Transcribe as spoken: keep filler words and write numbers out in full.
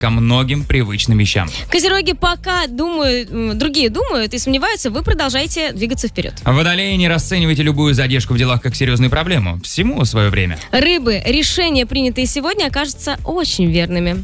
ко многим привычным вещам. Козероги пока думают, другие думают и сомневаются, вы продолжайте двигаться вперед. Водолеи, не расценивайте любую задержку в делах как серьезную проблему. Всему свое время. Рыбы, решения, принятые сегодня, окажутся очень верными.